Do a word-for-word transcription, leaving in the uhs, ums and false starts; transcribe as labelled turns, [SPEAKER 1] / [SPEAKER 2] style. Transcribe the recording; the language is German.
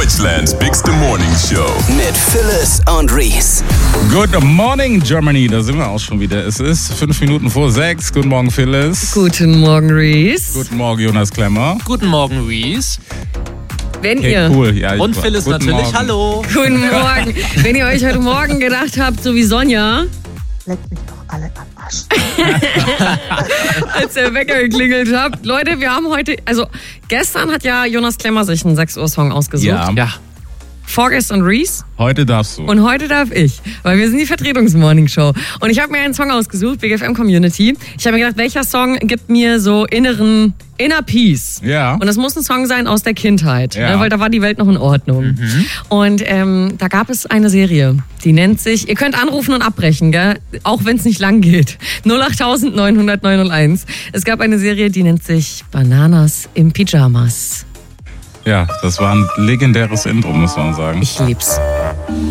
[SPEAKER 1] Deutschlands bigste Morning Show.
[SPEAKER 2] Mit Phyllis und Reese.
[SPEAKER 3] Good morning, Germany. Da sind wir auch schon wieder. Es ist fünf Minuten vor sechs. Guten Morgen, Phyllis.
[SPEAKER 4] Guten Morgen, Reese.
[SPEAKER 3] Guten Morgen, Jonas Klemmer.
[SPEAKER 5] Guten Morgen, Reese.
[SPEAKER 4] Wenn
[SPEAKER 3] Okay,
[SPEAKER 4] ihr...
[SPEAKER 3] cool. Ja, ich
[SPEAKER 5] Und
[SPEAKER 3] war-
[SPEAKER 5] Phyllis
[SPEAKER 3] Guten
[SPEAKER 5] natürlich.
[SPEAKER 3] Morgen.
[SPEAKER 5] Hallo.
[SPEAKER 4] Guten Morgen. Wenn ihr euch heute Morgen gedacht habt, so wie Sonja,
[SPEAKER 6] Leck mich doch alle am Arsch.
[SPEAKER 4] als der Wecker geklingelt habt. Leute, wir haben heute... Also, gestern hat ja Jonas Klemmer sich einen sechs Uhr Song ausgesucht.
[SPEAKER 3] Ja.
[SPEAKER 5] Ja.
[SPEAKER 4] Vorgestern Reese.
[SPEAKER 3] Heute darfst du.
[SPEAKER 4] Und heute darf ich, weil wir sind die Vertretungs-Morning-Show. Und ich habe mir einen Song ausgesucht, Big F M Community. Ich habe mir gedacht, welcher Song gibt mir so inneren, inner Peace?
[SPEAKER 3] Ja.
[SPEAKER 4] Und das muss ein Song sein aus der Kindheit,
[SPEAKER 3] Ja.
[SPEAKER 4] ne, weil da war die Welt noch in Ordnung. Und ähm, da gab es eine Serie, die nennt sich, ihr könnt anrufen und abbrechen, gell? Auch wenn es nicht lang geht. null acht neun null null neun null eins. Es gab eine Serie, die nennt sich Bananas im Pyjamas.
[SPEAKER 3] Ja, das war ein legendäres Intro, muss man sagen.
[SPEAKER 4] Ich lieb's.